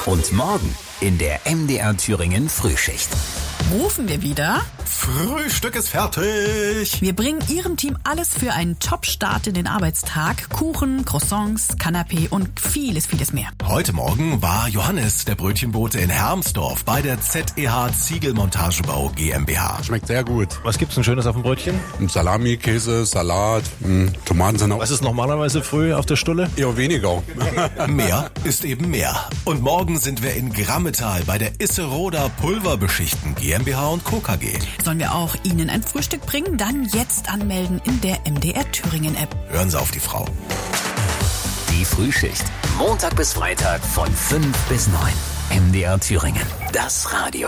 Und morgen in der MDR Thüringen Frühschicht. Rufen wir wieder? Frühstück ist fertig. Wir bringen Ihrem Team alles für einen Top-Start in den Arbeitstag. Kuchen, Croissants, Canapé und vieles, vieles mehr. Heute Morgen war Johannes, der Brötchenbote in Hermsdorf, bei der ZEH Ziegelmontagebau GmbH. Schmeckt sehr gut. Was gibt's denn Schönes auf dem Brötchen? Salami, Käse, Salat, Tomaten sind auch. Was ist normalerweise früh auf der Stulle? Eher weniger. Mehr ist eben mehr. Und morgen sind wir in Grammetal bei der Isseroda Pulverbeschichten GmbH und Co. KG. Sollen wir auch Ihnen ein Frühstück bringen? Dann jetzt anmelden in der MDR Thüringen App. Hören Sie auf die Frau. Die Frühschicht. Montag bis Freitag von 5 bis 9. MDR Thüringen. Das Radio.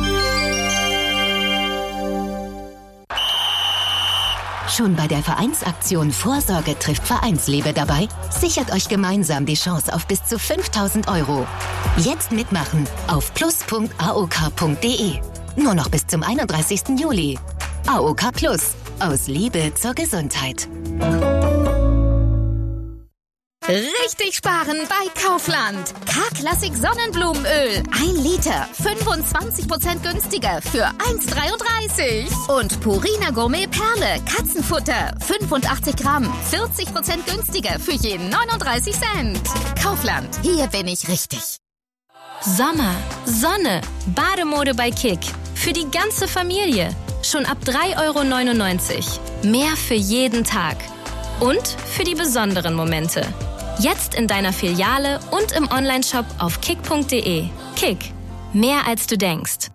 Schon bei der Vereinsaktion Vorsorge trifft Vereinsliebe dabei? Sichert euch gemeinsam die Chance auf bis zu 5.000 €. Jetzt mitmachen auf plus.aok.de. Nur noch bis zum 31. Juli. AOK Plus. Aus Liebe zur Gesundheit. Richtig sparen bei Kaufland. K-Klassik Sonnenblumenöl. 1 Liter. 25% günstiger für 1,33. Und Purina Gourmet Perle. Katzenfutter. 85 Gramm. 40% günstiger für jeden 39 Cent. Kaufland. Hier bin ich richtig. Sommer, Sonne, Bademode bei Kick. Für die ganze Familie. Schon ab 3,99 €. Mehr für jeden Tag. Und für die besonderen Momente. Jetzt in deiner Filiale und im Onlineshop auf kick.de. Kick. Mehr als du denkst.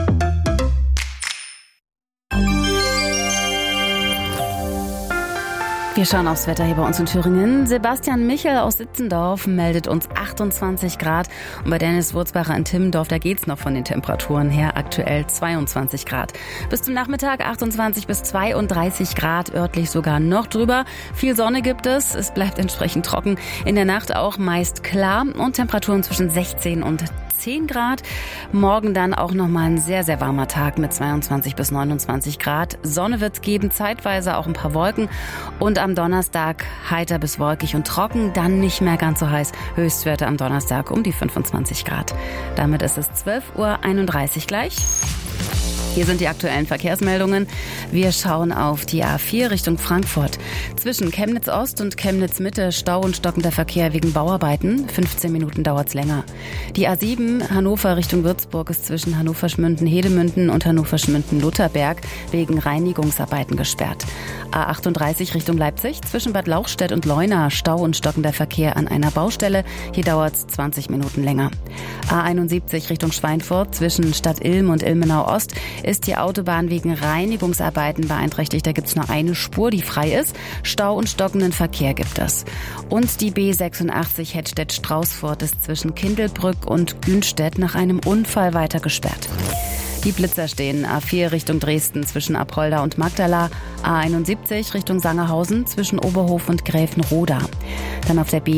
Wir schauen aufs Wetter hier bei uns in Thüringen. Sebastian Michel aus Sitzendorf meldet uns 28 Grad. Und bei Dennis Wurzbacher in Timmendorf, da geht's noch von den Temperaturen her. Aktuell 22 Grad. Bis zum Nachmittag 28 bis 32 Grad, örtlich sogar noch drüber. Viel Sonne gibt es. Es bleibt entsprechend trocken. In der Nacht auch meist klar und Temperaturen zwischen 16 und 10 Grad. Morgen dann auch nochmal ein sehr, sehr warmer Tag mit 22 bis 29 Grad. Sonne wird's geben, zeitweise auch ein paar Wolken. Und am Donnerstag heiter bis wolkig und trocken, dann nicht mehr ganz so heiß. Höchstwerte am Donnerstag um die 25 Grad. Damit ist es 12:31 Uhr gleich. Hier sind die aktuellen Verkehrsmeldungen. Wir schauen auf die A4 Richtung Frankfurt. Zwischen Chemnitz Ost und Chemnitz Mitte Stau und stockender Verkehr wegen Bauarbeiten. 15 Minuten dauert's länger. Die A7 Hannover Richtung Würzburg ist zwischen Hannover-Schmünden-Hedemünden und Hannover-Schmünden-Lutherberg wegen Reinigungsarbeiten gesperrt. A38 Richtung Leipzig zwischen Bad Lauchstädt und Leuna Stau und stockender Verkehr an einer Baustelle. Hier dauert's 20 Minuten länger. A71 Richtung Schweinfurt zwischen Stadt Ilm und Ilmenau Ost ist die Autobahn wegen Reinigungsarbeiten beeinträchtigt. Da gibt's nur eine Spur, die frei ist. Stau und stockenden Verkehr gibt es. Und die B86 Hettstedt-Straußfurt ist zwischen Kindelbrück und Günstedt nach einem Unfall weiter gesperrt. Die Blitzer stehen A4 Richtung Dresden zwischen Apolda und Magdala, A71 Richtung Sangerhausen zwischen Oberhof und Gräfenroda. Dann auf der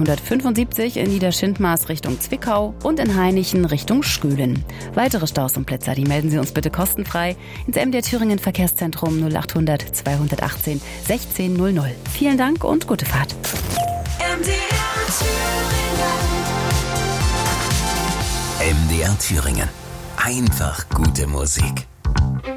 B175 in Niederschindmaß Richtung Zwickau und in Hainichen Richtung Schkölen. Weitere Staus und Blitzer, die melden Sie uns bitte kostenfrei ins MDR Thüringen Verkehrszentrum 0800 218 1600. Vielen Dank und gute Fahrt. MDR Thüringen. Einfach gute Musik.